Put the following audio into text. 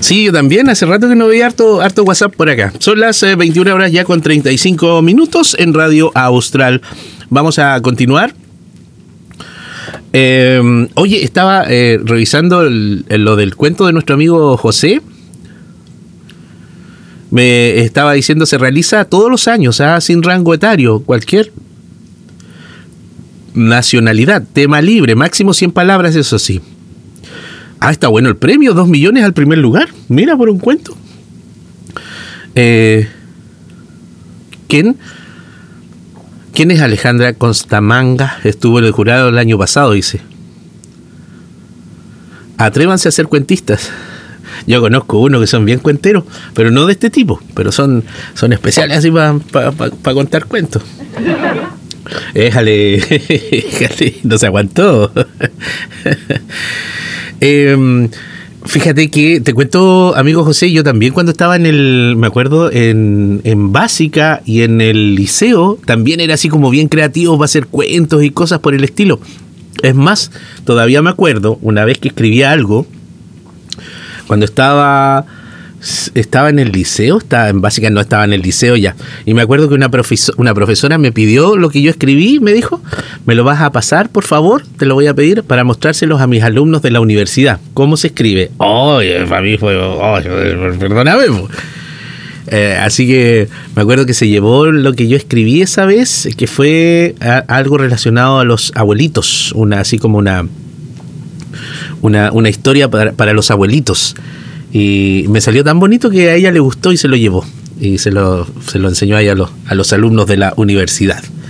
Sí, yo también. Hace rato que no veía harto WhatsApp por acá. Son las 21 horas ya con 35 minutos en Radio Austral. Vamos a continuar. Oye, estaba revisando lo del cuento de nuestro amigo José. Me estaba diciendo, se realiza todos los años, sin rango etario, cualquier nacionalidad, tema libre, máximo 100 palabras, eso sí. Está bueno el premio, 2 millones al primer lugar. Mira, por un cuento. ¿Quién es Alejandra Constamanga? Estuvo en el jurado el año pasado, dice. Atrévanse a ser cuentistas. Yo conozco uno que son bien cuenteros, pero no de este tipo, pero son especiales así para contar cuentos. Éjale, no se aguantó. Fíjate que te cuento, amigo José, yo también cuando estaba me acuerdo en básica y en el liceo, también era así como bien creativo para hacer cuentos y cosas por el estilo. Es más, todavía me acuerdo una vez que escribía algo cuando estaba en el liceo, estaba en básica, no estaba en el liceo ya. Y me acuerdo que una profesora me pidió lo que yo escribí, me dijo, ¿me lo vas a pasar, por favor? Te lo voy a pedir para mostrárselos a mis alumnos de la universidad. ¿Cómo se escribe? Para mí fue, perdóname. Así que me acuerdo que se llevó lo que yo escribí esa vez, que fue algo relacionado a los abuelitos, así como una historia para los abuelitos. Y me salió tan bonito que a ella le gustó y se lo llevó. Y se lo enseñó ahí a los alumnos de la universidad.